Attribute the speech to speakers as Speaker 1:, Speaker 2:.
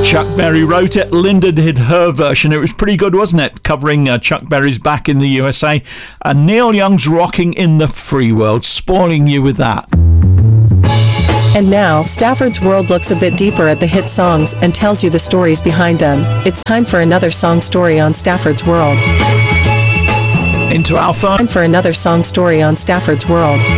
Speaker 1: Chuck Berry wrote it. Linda did her version. It was pretty good, wasn't it? Covering Chuck Berry's Back in the USA. And Neil Young's Rocking in the Free World. Spoiling you with that.
Speaker 2: And now, Stafford's World looks a bit deeper at the hit songs and tells you the stories behind them. It's time for another song story on Stafford's World.
Speaker 1: Into our phone.
Speaker 2: Time for another song story on Stafford's World.